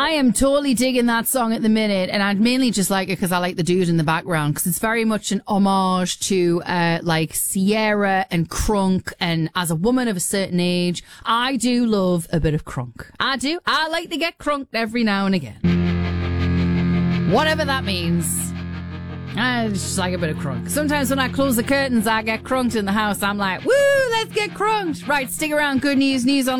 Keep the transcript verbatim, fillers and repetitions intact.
I am totally digging that song at the minute, and I mainly just like it because I like the dude in the background, because it's very much an homage to uh, like Sierra and crunk, and as a woman of a certain age, I do love a bit of crunk. I do. I like to get crunked every now and again. Whatever that means. I just like a bit of crunk. Sometimes when I close the curtains, I get crunked in the house. I'm like, woo, let's get crunked. Right, stick around. Good news, news on